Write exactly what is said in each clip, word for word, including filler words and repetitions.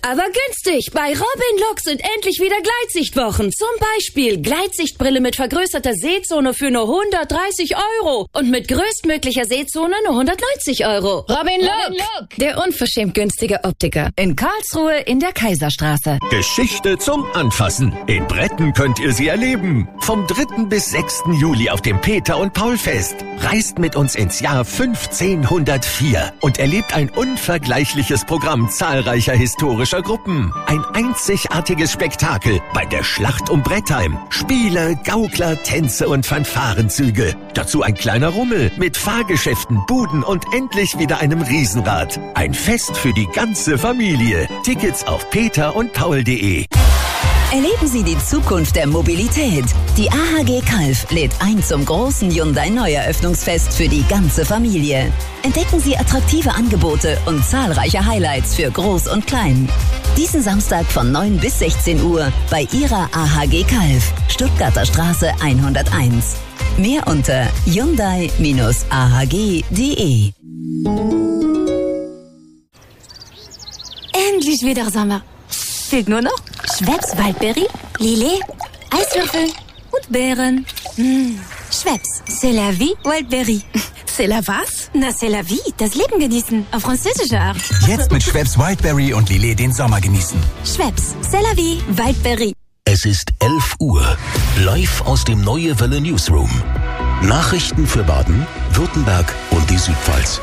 aber günstig. Bei Robin Look sind endlich wieder Gleitsichtwochen. Zum Beispiel Gleitsichtbrille mit vergrößerter Sehzone für nur hundertdreißig Euro. Und mit größtmöglicher Sehzone nur hundertneunzig Euro. Robin Look, Robin Look, der unverschämt günstige Optiker. In Karlsruhe in der Kaiserstraße. Geschichte zum Anfassen. In Bretten könnt ihr sie erleben. Vom dritten bis sechsten Juli auf dem Peter- und Paul-Fest. Reist mit uns ins Jahr fünfzehnhundertvier und erlebt ein unvergleichliches Programm zahlreicher historischer Gruppen. Ein einzigartiges Spektakel bei der Schlacht um Brettheim. Spiele, Gaukler, Tänze und Fanfarenzüge. Dazu ein kleiner Rummel mit Fahrgeschäften, Buden und endlich wieder einem Riesenrad. Ein Fest für die ganze Familie. Tickets auf peter und paul punkt de. Erleben Sie die Zukunft der Mobilität. Die A H G Calw lädt ein zum großen Hyundai-Neueröffnungsfest für die ganze Familie. Entdecken Sie attraktive Angebote und zahlreiche Highlights für Groß und Klein. Diesen Samstag von neun bis sechzehn Uhr bei Ihrer A H G Calw, Stuttgarter Straße hunderteins. Mehr unter hyundai Bindestrich a h g punkt de. Endlich wieder Sommer. Fehlt nur noch Schweppes Waldbeere, Lillet, Eiswürfel und Beeren. Mmh. Schweppes, c'est la vie, Waldbeere. C'est la was? Na, c'est la vie, das Leben genießen, auf französische Art. Jetzt mit Schweppes Wildberry und Lillet den Sommer genießen. Schweppes, c'est la vie, Waldbeere. Es ist elf Uhr. Live aus dem Neue Welle Newsroom. Nachrichten für Baden, Württemberg und die Südpfalz.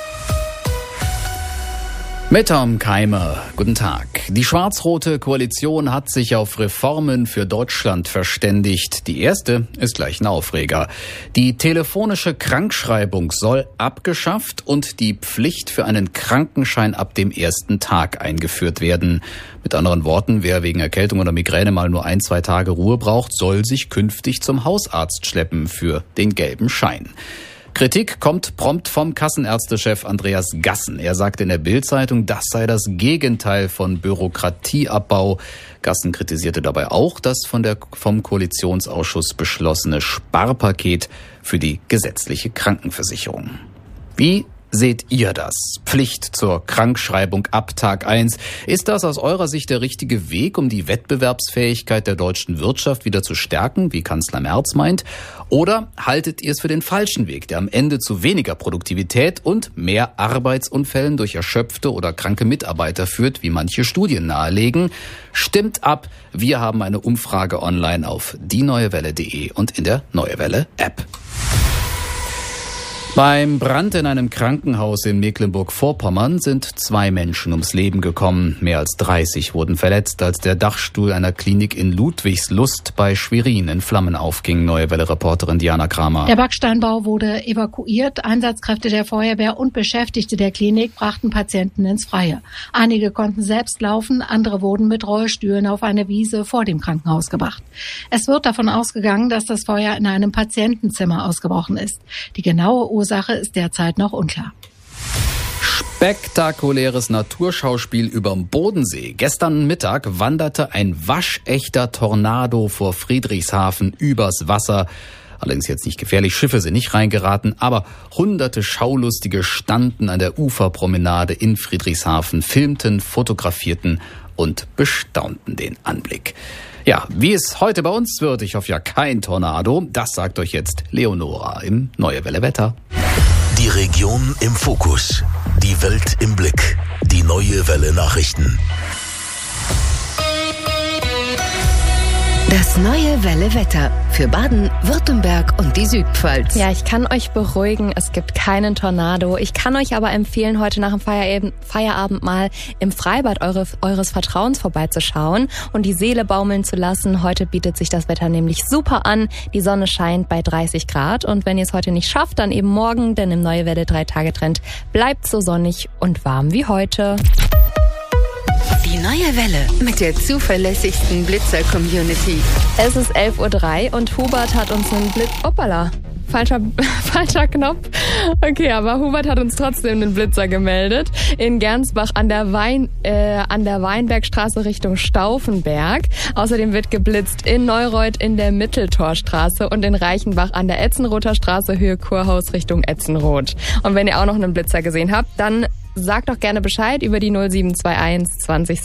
Mit Tom Keimer, guten Tag. Die schwarz-rote Koalition hat sich auf Reformen für Deutschland verständigt. Die erste ist gleich ein Aufreger. Die telefonische Krankschreibung soll abgeschafft und die Pflicht für einen Krankenschein ab dem ersten Tag eingeführt werden. Mit anderen Worten, wer wegen Erkältung oder Migräne mal nur ein, zwei Tage Ruhe braucht, soll sich künftig zum Hausarzt schleppen für den gelben Schein. Kritik kommt prompt vom Kassenärztechef Andreas Gassen. Er sagte in der Bild-Zeitung, das sei das Gegenteil von Bürokratieabbau. Gassen kritisierte dabei auch das von der, vom Koalitionsausschuss beschlossene Sparpaket für die gesetzliche Krankenversicherung. Wie seht ihr das? Pflicht zur Krankschreibung ab Tag eins. Ist das aus eurer Sicht der richtige Weg, um die Wettbewerbsfähigkeit der deutschen Wirtschaft wieder zu stärken, wie Kanzler Merz meint? Oder haltet ihr es für den falschen Weg, der am Ende zu weniger Produktivität und mehr Arbeitsunfällen durch erschöpfte oder kranke Mitarbeiter führt, wie manche Studien nahelegen? Stimmt ab. Wir haben eine Umfrage online auf die neue welle punkt de und in der Neue Welle App. Beim Brand in einem Krankenhaus in Mecklenburg-Vorpommern sind zwei Menschen ums Leben gekommen. Mehr als dreißig wurden verletzt, als der Dachstuhl einer Klinik in Ludwigslust bei Schwerin in Flammen aufging. Neue Welle-Reporterin Diana Kramer. Der Backsteinbau wurde evakuiert. Einsatzkräfte der Feuerwehr und Beschäftigte der Klinik brachten Patienten ins Freie. Einige konnten selbst laufen, andere wurden mit Rollstühlen auf eine Wiese vor dem Krankenhaus gebracht. Es wird davon ausgegangen, dass das Feuer in einem Patientenzimmer ausgebrochen ist. Die genaue Ursache Sache ist derzeit noch unklar. Spektakuläres Naturschauspiel überm Bodensee. Gestern Mittag wanderte ein waschechter Tornado vor Friedrichshafen übers Wasser. Allerdings jetzt nicht gefährlich, Schiffe sind nicht reingeraten, aber hunderte Schaulustige standen an der Uferpromenade in Friedrichshafen, filmten, fotografierten und bestaunten den Anblick. Ja, wie es heute bei uns wird, ich hoffe ja kein Tornado, das sagt euch jetzt Leonora im Neue Welle Wetter. Die Region im Fokus, die Welt im Blick, die Neue Welle Nachrichten. Das Neue Welle Wetter für Baden, Württemberg und die Südpfalz. Ja, ich kann euch beruhigen, es gibt keinen Tornado. Ich kann euch aber empfehlen, heute nach dem Feierabend, Feierabend mal im Freibad eure, eures Vertrauens vorbeizuschauen und die Seele baumeln zu lassen. Heute bietet sich das Wetter nämlich super an. Die Sonne scheint bei dreißig Grad und wenn ihr es heute nicht schafft, dann eben morgen, denn im Neue Welle drei-Tage-Trend bleibt so sonnig und warm wie heute. Die Neue Welle mit der zuverlässigsten Blitzer-Community. Es ist elf Uhr drei und Hubert hat uns einen Blitz... Hoppala, falscher, falscher Knopf. Okay, aber Hubert hat uns trotzdem den Blitzer gemeldet. In Gernsbach an der Wein, äh, an der Weinbergstraße Richtung Stauffenberg. Außerdem wird geblitzt in Neureuth in der Mitteltorstraße und in Reichenbach an der Etzenrother Straße Höhe Kurhaus Richtung Etzenroth. Und wenn ihr auch noch einen Blitzer gesehen habt, dann sagt doch gerne Bescheid über die null sieben zwei eins zwanzig